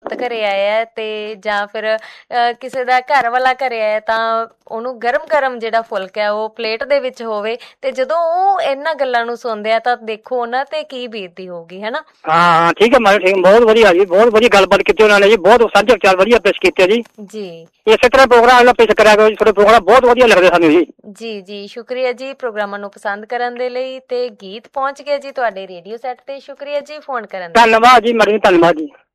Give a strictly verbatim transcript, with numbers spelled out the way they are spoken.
ਪੁੱਤ ਘਰੇ ਆਇਆ ਤੇ ਜਾਂ ਫਿਰ ਕਿਸੇ ਦਾ ਘਰ ਵਾਲਾ ਘਰੇ ਆਇਆ ਤਾਂ ਉਹਨੂੰ ਗਰਮ ਗਰਮ ਜਿਹੜਾ ਫੁਲਕਾ ਹੈ ਉਹ ਪਲੇਟ ਦੇ ਵਿੱਚ ਹੋਵੇ, ਤੇ ਜਦੋਂ ਉਹ ਇਹਨਾਂ ਗੱਲਾਂ ਨੂੰ ਸੁਣਦੇ ਆ ਤਾਂ ਦੇਖੋ ਉਹਨਾਂ ਤੇ ਕੀ ਬੀਤਦੀ ਹੋਊਗੀ, ਹਨਾ। ਹਾਂ ਠੀਕ ਹੈ ਮੈਡਮ, ਠੀਕ, ਬਹੁਤ ਵਧੀਆ ਜੀ, ਬਹੁਤ ਵਧੀਆ ਗੱਲਬਾਤ ਕੀਤੀ ਉਹਨਾਂ ਨੇ ਜੀ, ਬਹੁਤ ਸਾਂਝੇ ਵਿਚਾਰ ਵਧੀਆ ਪੇਸ਼ ਕੀਤੇ ਜੀ। ਜੀ ਇਸੇ ਤਰ੍ਹਾਂ ਪ੍ਰੋਗਰਾਮ ਪੇਸ਼ ਕਰਿਆ ਕਰੋ ਜੀ, ਤੁਹਾਡੇ ਪ੍ਰੋਗਰਾਮ ਬਹੁਤ ਵਧੀਆ ਲੱਗਦੇ ਸਾਨੂੰ ਜੀ। ਜੀ ਜੀ ਸ਼ੁਕਰੀਆ ਜੀ ਪ੍ਰੋਗਰਾਮਾਂ ਨੂੰ ਪਸੰਦ ਕਰਨ ਦੇ ਲਈ, ਤੇ ਗੀਤ ਪਹੁੰਚ ਗਿਆ ਜੀ ਤੁਹਾਡੇ ਰੇਡੀਓ ਸੈੱਟ ਤੇ। ਸ਼ੁਕਰੀਆ ਜੀ ਫੋਨ ਕਰਨ ਦਾ। ਧੰਨਵਾਦ ਜੀ ਮੈਡਮ, ਧੰਨਵਾਦ ਜੀ।